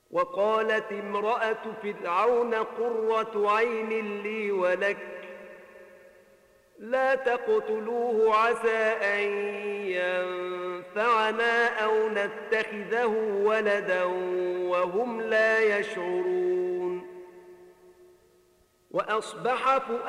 وقالت امرأة فرعون قرة عين لي ولك لا تقتلوه عسى أن ينفعنا أو نتخذه ولدا وهم لا يشعرون. وأصبح